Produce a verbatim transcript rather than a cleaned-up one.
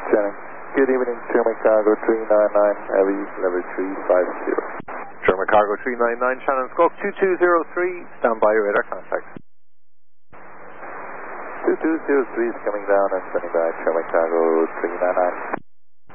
Shannon. Good evening, Sherman Cargo three nine nine, heavy, level three five zero. Sherman Cargo three nine nine, Shannon Scope two two zero three, stand by radar contact. two two zero three is coming down and sending back Sherman Cargo three nine nine.